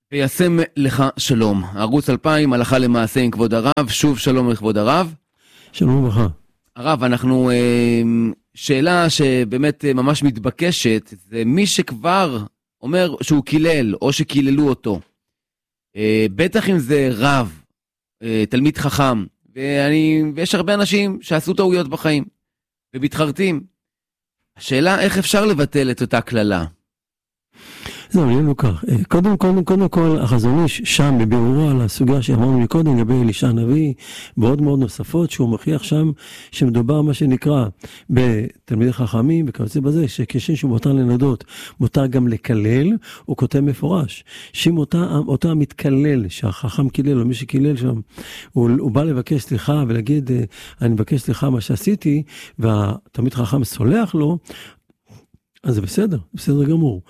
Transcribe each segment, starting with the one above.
וישם לך שלום. ערוץ 2000, הלכה למעשה עם כבוד הרב. שוב שלום לכבוד הרב. שלום לך. הרב, אנחנו, שאלה שבאמת ממש מתבקשת, זה מי שכבר אומר שהוא קילל, או שקיללו אותו. בטח אם זה רב, תלמיד חכם, ויש הרבה אנשים שעשו טעויות בחיים, ומתחרטים. השאלה איך אפשר לבטל את אותה כללה? זהו, אני לא כך. קודם כל, החזון איש שם בבירורו על הסוגיה שאמרנו מקודם, לגבי אלישע הנביא, בעוד מאוד נוספות, שהוא מוכיח שם שמדובר מה שנקרא בתלמידי חכמים, וכיוצא בזה, שכשם שהוא מותר לנדות, מותר גם לקלל, הוא כותב מפורש. שאם אותה מתקלל, שהחכם קילל, או מי שקילל שם, הוא בא לבקש סליחה ולהגיד, אני מבקש סליחה מה שעשיתי, והתלמיד חכם סולח לו, אז זה בסדר גמור.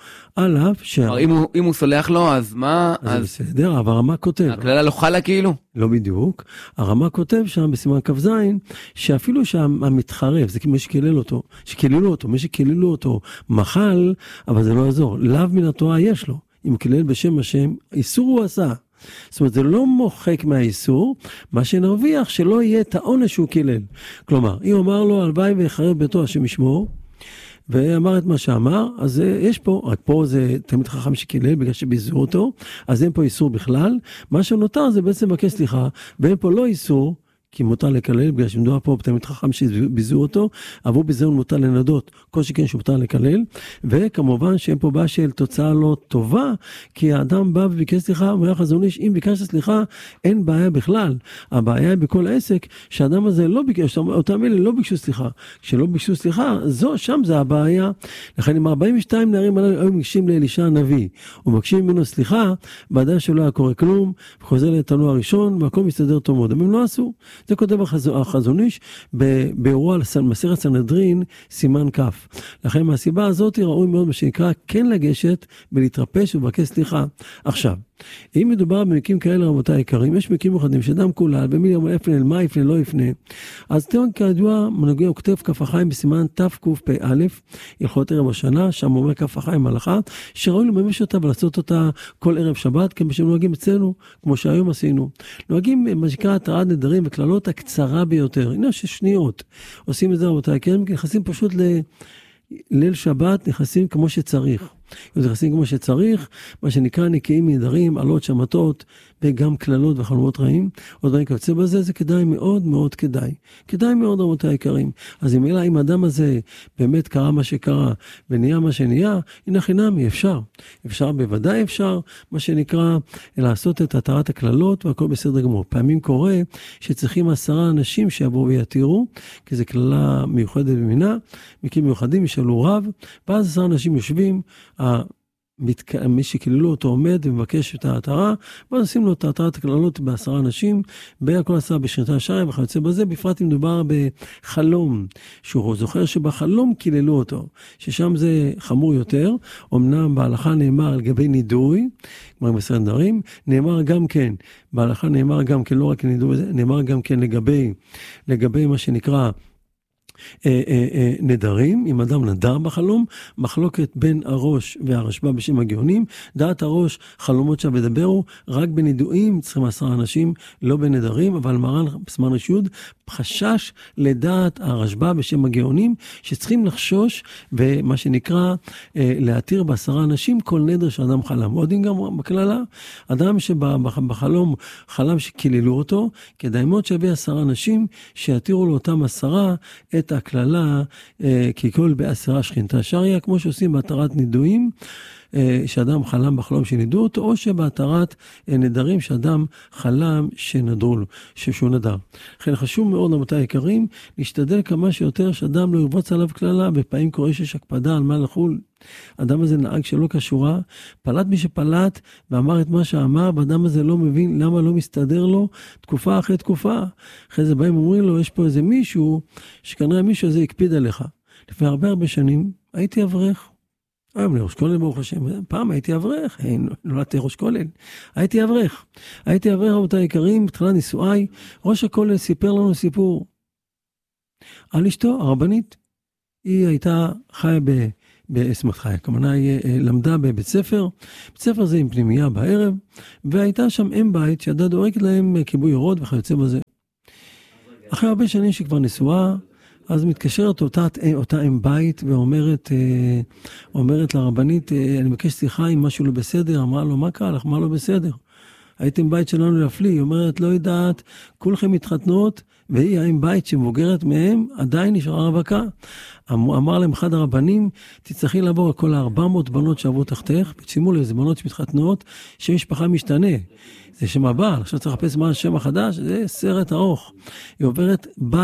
אם הוא סולח לו, אז מה? אז בסדר, אבל הרמה כותב. הכללה לא חלה כאילו? לא בדיוק. הרמה כותב שם בסימן כ"ז, שאפילו שהמתחרף, זה מי שקיללו אותו, מי שקיללו אותו מחל, אבל זה לא יעזור. לאו מן התורה יש לו. אם קילל בשם השם, איסור הוא עשה. זאת אומרת, זה לא מוחק מהאיסור, מה שנרוויח שלא יהיה את העונש שהוא קילל. כלומר, אם אמר לו, הלוואי ויחרב ביתו השם ישמור, ואמר את מה שאמר, אז יש פה, רק פה זה תלמיד חכם שקילל בגלל שביזו אותו, אז אין פה איסור בכלל, מה שנותר זה בעצם מבקש סליחה, ואין פה לא איסור, כי מותר לקלל, בגלל שמדובר פה בתלמיד חכם שביזו אותו, עבור ביזיון מותר לנדות, כל שכן שמותר לקלל, וכמובן שאין פה בעיה של תוצאה לא טובה, כי האדם בא וביקש סליחה, אומר החזון איש, אם ביקשת סליחה, אין בעיה בכלל. הבעיה היא בכל העסק, שהאדם הזה לא ביקש, אותם אלה לא ביקשו סליחה. כשלא ביקשו סליחה, שם זה הבעיה. לכן עם 42 נערים היו מגישים לאלישע הנביא, ומבקשים ממנו סליחה, בעדה שלא היה קורה כלום, וחוזר לתנוע הראשון, והכל מסתדר טוב מאוד. הם לא עשו. זה כותב החזון איש באירוע על מסכת סנהדרין סימן כף. לכן מהסיבה הזאת ראוי מאוד מה שנקרא כן לגשת ולהתרפש ובקש סליחה. עכשיו, אם מדובר במקרים כאלה רבותיי היקרים, יש מקרים מיוחדים שאדם כולל במי יאמר יפנה אל מה יפנה לא יפנה, אז תראו כידוע מנהיגי הוא כותב כף החיים בסימן תקפ"א הלכות ערב השנה, שם אומר כף החיים הלכה שראוי לממש אותה ולעשות אותה כל ערב שבת, כמו שנוהגים אצלנו, כמו שהיום עשינו. נוהגים מה שנקרא התרת נדרים וכללות הקצרה ביותר, הנה ששניות עושים את זה רבותיי היקרים, כי נכנסים פשוט ליל שבת, נכנסים כמו שצריך. נכנסים כמו שצריך, מה שנקרא נקיים נדרים, עלות שמתות, וגם כללות וחלומות רעים. עוד דברים כיוצא בזה, זה כדאי מאוד מאוד כדאי. כדאי מאוד רבותיי היקרים. אז אם האדם הזה באמת קרה מה שקרה, ונהיה מה שנהיה, הנה חינמי, אפשר. אפשר, בוודאי אפשר, מה שנקרא, לעשות את התרת הכללות, והכל בסדר גמור. פעמים קורה שצריכים 10 אנשים שיבואו ויתירו, כי זו כללה מיוחדת במינה, מקרים מיוחדים, ישאלו רב, ואז 10 אנשים יושבים, מי שקיללו אותו עומד ומבקש את ההתרה, ואז עושים לו את ההתרת הכללות ב10 אנשים, בהכל 10 בשכינתה השער וכיוצא בזה, בפרט אם מדובר בחלום, שהוא זוכר שבחלום קיללו אותו, ששם זה חמור יותר, אמנם בהלכה נאמר לגבי נידוי, כמו מסכת נדרים, נאמר גם כן, בהלכה נאמר גם כן, לא רק נידוי, נאמר גם כן לגבי מה שנקרא, נדרים, אם אדם נדר בחלום, מחלוקת בין הראש והרשב"א בשם הגאונים, דעת הראש חלומות שם ודברו, רק בנידויים צריכים 10 אנשים, לא בנדרים, אבל מרן בזמן רשות, חשש לדעת הרשב"א בשם הגאונים, שצריכים לחשוש, ומה שנקרא, להתיר ב10 אנשים כל נדר שאדם חלם. עוד גם בכללה, אדם שבחלום חלם שקיללו אותו, כדאי מאוד שיביא 10 אנשים, שיתירו לאותם 10 את הכללה, כי כל ב10 שכינתה שריה, כמו שעושים בהתרת נידויים, שאדם חלם בחלום שנידו אותו, או שבהתרת נדרים שאדם חלם שנדרו לו, שהוא נדר. לכן חשוב מאוד רבותיי היקרים, להשתדל כמה שיותר שאדם לא ירבוץ עליו כללה, בפעמים קורה שיש הקפדה על מה לחול. אדם הזה נהג שלא כשורה, פלט מי שפלט ואמר את מה שאמר, ואדם הזה לא מבין למה לא מסתדר לו תקופה אחרי תקופה. אחרי זה באים אומרים לו, יש פה איזה מישהו, שכנראה מישהו הזה הקפיד עליך. לפני הרבה שנים הייתי אברך. היום לראש כולל ברוך השם, פעם הייתי אברך, נולדתי ראש כולל, הייתי אברך רבותיי יקרים, בתחילה נישואי, ראש הכולל סיפר לנו סיפור על אשתו הרבנית, היא הייתה חיה בסמכתך, כמובן היא למדה בבית ספר, בית ספר זה עם פנימייה בערב, והייתה שם אם בית שידעה דורקת להם כיבוי אורות וכיוצא בזה. אחרי הרבה שנים שכבר נשואה, אז מתקשרת אותה אם בית ואומרת לרבנית, אני מבקש שיחה אם משהו לא בסדר, אמרה לו, מה קרה לך, מה לא בסדר? הייתם בית שלנו להפליא, היא אומרת, לא יודעת, כולכם מתחתנות, והיא האם בית שמבוגרת מהם, עדיין נשארה רווקה. אמר להם אחד הרבנים, תצטרכי לעבור כל 400 בנות שעברו תחתך, ותשימו לזה בנות שמתחתנות, שם משפחה משתנה. זה שם הבעל, עכשיו צריך לחפש מה השם החדש, זה סרט ארוך. היא עוברת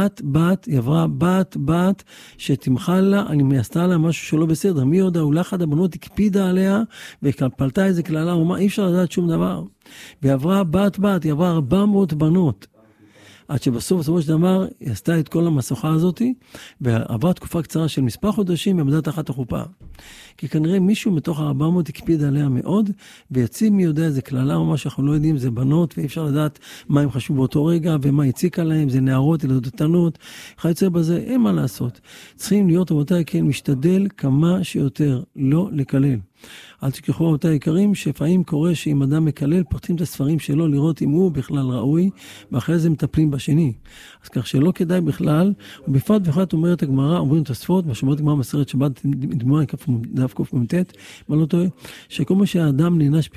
היא עברה בת, שתמחל לה, אני מייסתה לה משהו שלא בסדר. מי יודע, אולי אחד הבנות הקפידה עליה, ופלטה איזה כללה, הוא אמר, אי אפשר לדעת שום דבר. והיא עברה היא עברה 400 בנות. עד שבסוף של דבר, היא עשתה את כל המסוכה הזאת, ועברה תקופה קצרה של מספר חודשים, ועמדה תחת החופה. כי כנראה מישהו מתוך 400 הקפיד עליה מאוד, ויציב מי יודע, זה כללה או מה שאנחנו לא יודעים, זה בנות, ואי אפשר לדעת מה הם חשבו באותו רגע, ומה הציקה להם, זה נערות, ילדות קטנות, חייצר בזה, אין מה לעשות. צריכים להיות רבותיי, כן, משתדל כמה שיותר, לא לקלל. אל תשכחו רבותיי היקרים, שפעמים קורה שאם אדם מקלל, פותחים את הספרים שלו לראות אם הוא בכלל ראוי, ואחרי זה מטפלים בשני. אז כך שלא כדאי בכלל, ובפרט אומרת הגמרא, אומרים תוספות, ושומרת הגמרא מסרת שבת דמוה דף קמ"ט, מה לא טועה, שכל מה שהאדם נענש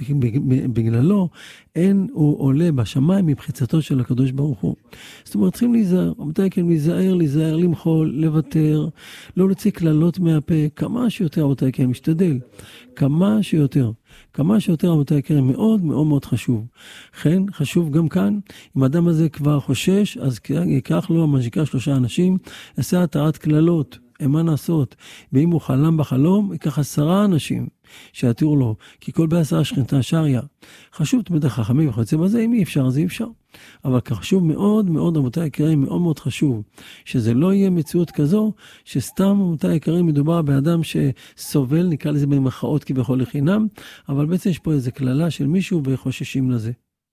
בגללו, הוא עולה בשמיים מבחיצתו של הקדוש ברוך הוא. זאת אומרת, צריכים להיזהר, רבותיי כן, להיזהר, למחול, לוותר, לא להוציא כללות מהפה, כמה שיותר רבותיי כן, משתדל, כמה שיותר רבותיי יקרים, מאוד מאוד מאוד חשוב. כן, חשוב גם כאן, אם האדם הזה כבר חושש, אז ייקח לו המשיקה 3 אנשים, יעשה התרת כללות, מה לעשות? ואם הוא חלם בחלום, ייקח 10 אנשים שיתירו לו, כי כל בעשרה שכנתה שריה. חשוב תמיד החכמים וכיוצא בזה, אם אי אפשר, אז אי אפשר. אבל חשוב מאוד מאוד, רבותיי יקרים, מאוד מאוד חשוב, שזה לא יהיה מציאות כזו, שסתם רבותיי יקרים מדובר באדם שסובל, נקרא לזה במחאות כביכול לחינם, אבל בעצם יש פה איזו כללה של מישהו וחוששים לזה.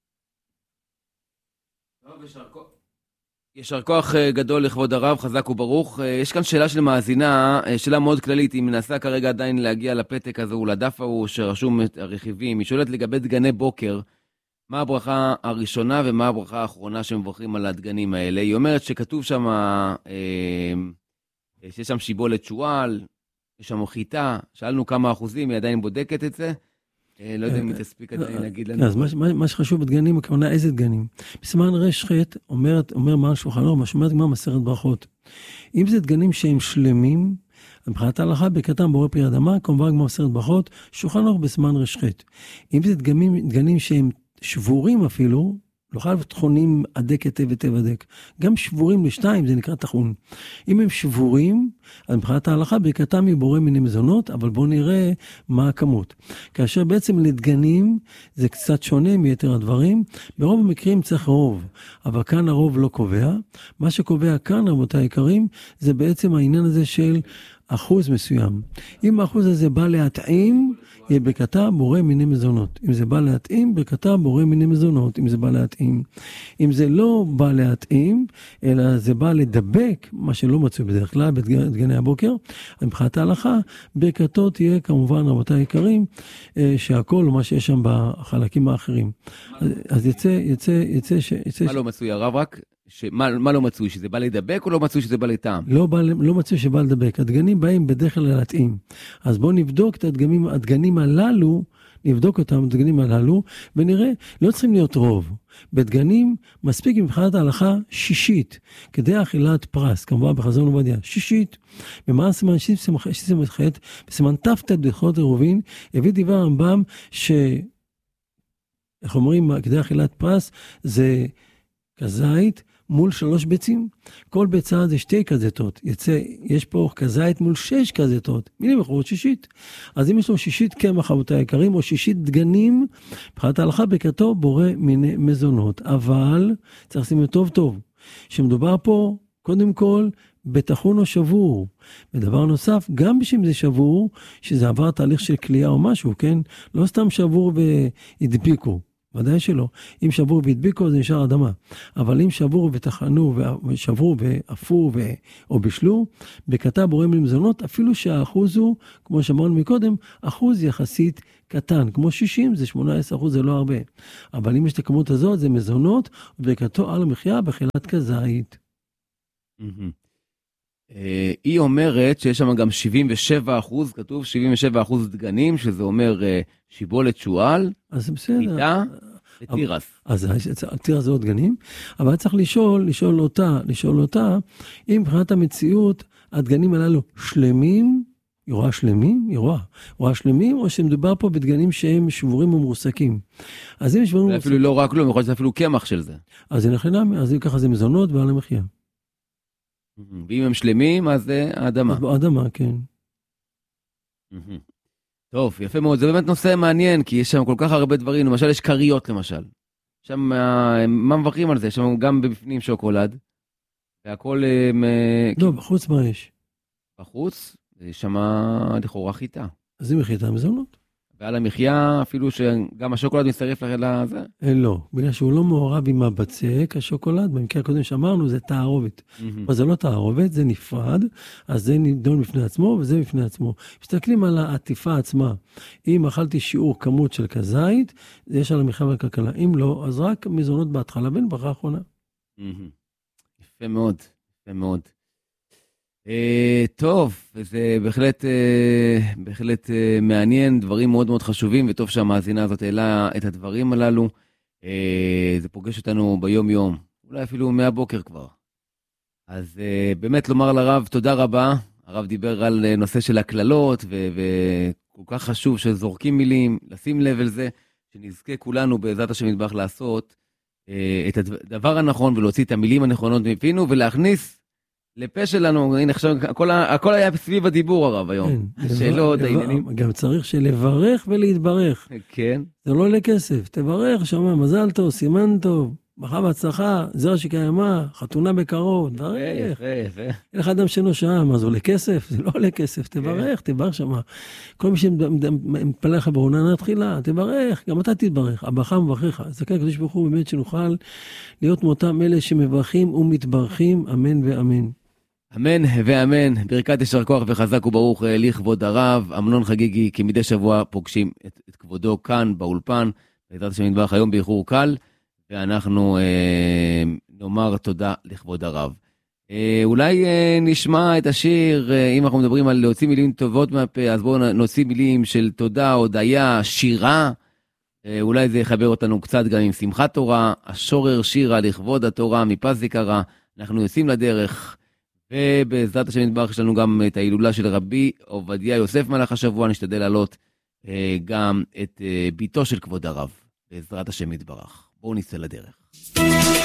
ישר כוח גדול לכבוד הרב, חזק וברוך. יש כאן שאלה של מאזינה, שאלה מאוד כללית, היא מנסה כרגע עדיין להגיע לפתק הזה, לדף ההוא שרשום את הרכיבים. היא שואלת לגבי דגני בוקר, מה הברכה הראשונה ומה הברכה האחרונה שמברכים על הדגנים האלה. היא אומרת שכתוב שם, שיש שם שיבולת שועל, יש שם חיטה, שאלנו כמה אחוזים, היא עדיין בודקת את זה. לא יודע אם היא תספיק עדיין להגיד לנו. אז מה שחשוב בדגנים, הכוונה איזה דגנים? בסימן רש"ח אומר מה שולחן ערוך, מה שאומרת מה מסכת ברכות. אם זה דגנים שהם שלמים, מבחינת ההלכה ברכתם בורא פרי אדמה, כמובן כמו מסכת ברכות, שולחן ערוך בסימן רש"ח. אם זה דגנים שהם שבורים אפילו, לא חייב תחונים עדק היטב הדק. גם שבורים לשתיים, זה נקרא תחון. אם הם שבורים, אז מבחינת ההלכה, ברכתם היא בורא מיני מזונות, אבל בואו נראה מה הכמות. כאשר בעצם לדגנים, זה קצת שונה מיתר הדברים, ברוב המקרים צריך רוב, אבל כאן הרוב לא קובע. מה שקובע כאן, רבותיי היקרים, זה בעצם העניין הזה של אחוז מסוים. אם האחוז הזה בא להתאים, יהיה ברכתה בורא מיני מזונות. אם זה בא להתאים, ברכתה בורא מיני מזונות. אם זה בא להתאים. אם זה לא בא להתאים, אלא זה בא לדבק, מה שלא מצוי בדרך כלל, בדגני הבוקר, מבחינת ההלכה, ברכתו תהיה כמובן, רבותיי היקרים, שהכל, מה שיש שם בחלקים האחרים. אז יצא מה לא מצוי הרב רק? מה לא מצוי? שזה בא לדבק או לא מצוי שזה בא לטעם? לא מצוי שבא לדבק. הדגנים באים בדרך כלל להתאים. אז בואו נבדוק את הדגנים הללו, הדגנים הללו, ונראה, לא צריכים להיות רוב. בדגנים מספיק מבחינת ההלכה 6, כדי אכילת פרס, כמובן בחזון עובדיה, 6. במה סימן 6 בסימן ת"ט בהלכות עירובין, הביא דבר הרמב"ם איך אומרים, כדי אכילת פרס, זה כזית מול 3 ביצים. כל ביצה זה 2 כזיתות. יש פה כזית מול 6 כזיתות. מילים אחרות 6. אז אם יש לו 6 קמח רבותיי היקרים, או 6 דגנים, מבחינת ההלכה ברכתו בורא מיני מזונות. אבל צריך לשים טוב טוב, שמדובר פה קודם כל בתחון או שבור. ודבר נוסף, גם בשביל זה שבור, שזה עבר תהליך של קליעה או משהו, כן? לא סתם שבור והדביקו. ודאי שלא. אם שברו והדביקו, זה נשאר אדמה. אבל אם שברו ותחנו, ושברו ואפו או בשלו, בקטע בורא למזונות, אפילו שהאחוז הוא, כמו שאמרנו מקודם, אחוז יחסית קטן. כמו 60, זה 18%, זה לא הרבה. אבל אם יש את הכמות הזאת, זה מזונות, ובקטעו על המחיה בחילת כזית. היא אומרת שיש שם גם 77%, כתוב 77% דגנים, שזה אומר שיבולת שואל, מיטה ותירס. אז תירס זה עוד דגנים, אבל צריך לשאול אותה, אם מבחינת המציאות, הדגנים הללו שלמים, היא רואה שלמים, או שמדובר פה בדגנים שהם שבורים ומרוסקים. אז אם שבורים אפילו לא רק כלום, יכול להיות שזה אפילו קמח של זה. אז אם ככה זה מזונות ועל המחיה. ואם הם שלמים, אז זה האדמה. האדמה, כן. טוב, יפה מאוד. זה באמת נושא מעניין, כי יש שם כל כך הרבה דברים. למשל, יש קריות, למשל. שם, מה מברכים על זה? יש שם גם בפנים שוקולד, והכל... לא, בחוץ מה יש? בחוץ, יש שם לכאורה חיטה. אז אם חיטה מזונות. ועל המחיה, אפילו שגם השוקולד מצטרף לזה? לא, בגלל שהוא לא מעורב עם הבצק, השוקולד, במקרה הקודם שאמרנו, זה תערובת. אבל זה לא תערובת, זה נפרד, אז זה נידון בפני עצמו, וזה בפני עצמו. מסתכלים על העטיפה עצמה. אם אכלתי שיעור כמות של כזית, זה יש על המחיה והכלכלה. אם לא, אז רק מזונות בהתחלה, בין ברכה האחרונה. יפה מאוד, יפה מאוד. טוב, זה בהחלט מעניין, דברים מאוד מאוד חשובים, וטוב שהמאזינה הזאת העלה את הדברים הללו. זה פוגש אותנו ביום יום, אולי אפילו מהבוקר כבר. אז באמת לומר לרב תודה רבה. הרב דיבר על נושא של הכללות, וכל כך חשוב שזורקים מילים, לשים לב על זה, שנזכה כולנו בעזרת השם יתברך לעשות את הדבר הנכון, ולהוציא את המילים הנכונות מפינו, ולהכניס לפה שלנו. הנה, עכשיו, הכל היה סביב הדיבור הרב היום. שאלות, העניינים. גם צריך שלברך ולהתברך. כן. זה לא לכסף. תברך, שמע, מזל טוב, סימן טוב, ברכה והצלחה, זרע שקיימה, חתונה בקרוב, תברך. יפה. אין לך אדם שאינו שם, אז הוא לכסף? זה לא לכסף, תברך, תברך שמה. כל מי שמתפלל לך ברונה תחילה, תברך, גם אתה תתברך, הברכה מברכך. אז כאן הקדוש ברוך הוא באמת שנוכל להיות מאותם אלה שמברכים ומתברכים, אמן ואמן. אמן ואמן, ברכת ישר כוח וחזק וברוך לכבוד הרב. אמנון חגיגי, כמדי שבוע פוגשים את כבודו כאן באולפן, בעזרת השם יתברך היום באיחור קל, ואנחנו נאמר תודה לכבוד הרב. אולי נשמע את השיר, אם אנחנו מדברים על להוציא מילים טובות מהפה, אז בואו נוציא מילים של תודה, הודיה, שירה, אולי זה יחבר אותנו קצת גם עם שמחת תורה, השורר שירה לכבוד התורה מפז יקרה. אנחנו יוצאים לדרך, ובעזרת השם יתברך יש לנו גם את ההילולה של רבי עובדיה יוסף מלך השבוע. נשתדל לעלות גם את ביתו של כבוד הרב, בעזרת השם יתברך. בואו נצא לדרך.